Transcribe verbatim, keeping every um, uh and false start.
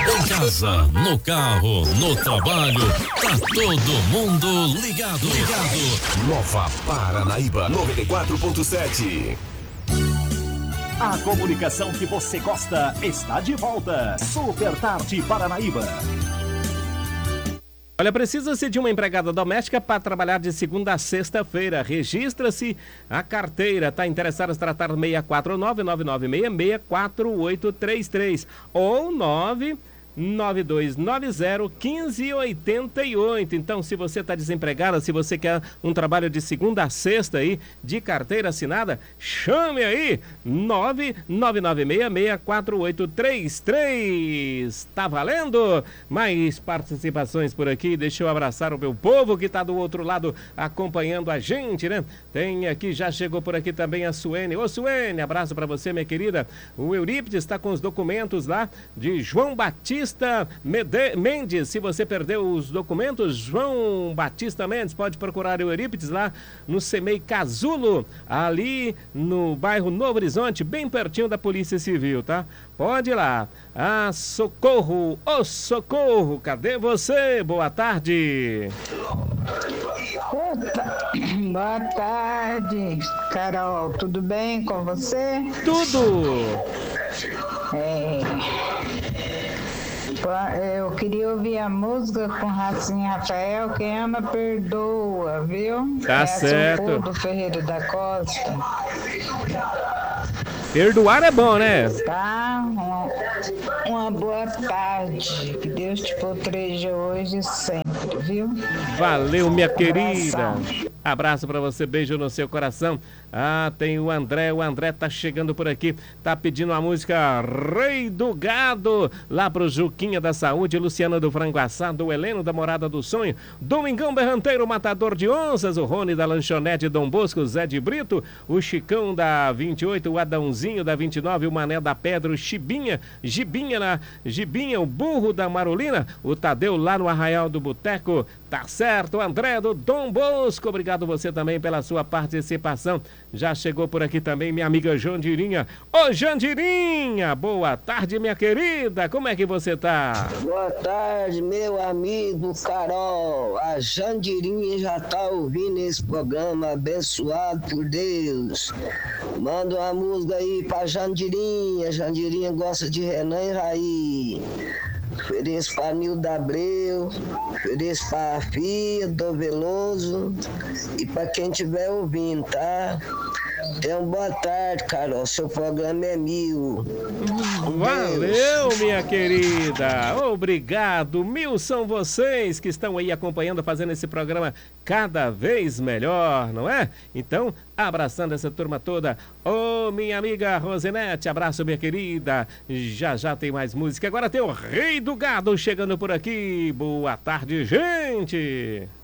Em casa, no carro, no trabalho, tá todo mundo ligado. Ligado. Nova Paranaíba noventa e quatro ponto sete. A comunicação que você gosta está de volta. Super Tarde Paranaíba. Olha, precisa-se de uma empregada doméstica para trabalhar de segunda a sexta-feira. Registra-se a carteira. Está interessado em tratar seis quatro nove, nove nove seis seis, quatro oito três três ou nove nove dois nove zero, um cinco oito oito. Então, se você está desempregada, se você quer um trabalho de segunda a sexta aí, de carteira assinada, chame aí, nove nove nove seis seis, quatro oito três três. Tá valendo? Mais participações por aqui. Deixa eu abraçar o meu povo que está do outro lado acompanhando a gente, né? Tem aqui, já chegou por aqui também a Suene. Ô, Suene, abraço para você, minha querida. O Eurípides está com os documentos lá de João Batista Mendes. Se você perdeu os documentos, João Batista Mendes, pode procurar o Eurípides lá no Semei Casulo, ali no bairro Novo Horizonte, bem pertinho da Polícia Civil, tá? Pode ir lá. Ah, socorro, ô socorro, cadê você? Boa tarde. Opa. Boa tarde, Carol, tudo bem com você? Tudo. É... Eu queria ouvir a música com Racinho Rafael, quem ama perdoa, viu? Tá é certo. A do Ferreira da Costa. Perdoar é bom, né? Tá, uma, uma boa tarde. Que Deus te proteja hoje e sempre, viu? Valeu, minha Um querida. abração. Abraço pra você, beijo no seu coração. Ah, tem o André, o André tá chegando por aqui, tá pedindo a música Rei do Gado, lá pro Juquinha da Saúde, Luciana do Frango Assado, o Heleno da Morada do Sonho, Domingão Berranteiro, Matador de Onças, o Rony da Lanchonete Dom Bosco, o Zé de Brito, o Chicão da vinte e oito, o Adãozinho da vinte e nove, o Mané da Pedra, o Chibinha, Gibinha na Gibinha, o Burro da Marolina, o Tadeu lá no Arraial do Boteco. Tá certo, André do Dom Bosco, obrigado você também pela sua participação. Já chegou por aqui também minha amiga Jandirinha. Ô Jandirinha, boa tarde, minha querida, como é que você tá? Boa tarde, meu amigo Carol. A Jandirinha já tá ouvindo esse programa abençoado por Deus. Manda uma música aí pra Jandirinha. Jandirinha gosta de Renan e Raí. Ofereço para Nilda Abreu, ofereço para a Fia, do Veloso e para quem estiver ouvindo, tá? Tenha uma boa tarde, Carol. Seu programa é mil. Valeu, minha querida. Obrigado. Mil são vocês que estão aí acompanhando, fazendo esse programa cada vez melhor, não é? Então, abraçando essa turma toda. Ô, minha amiga Rosinete, abraço, minha querida. Já já tem mais música. Agora tem o Rei do Gado chegando por aqui. Boa tarde, gente.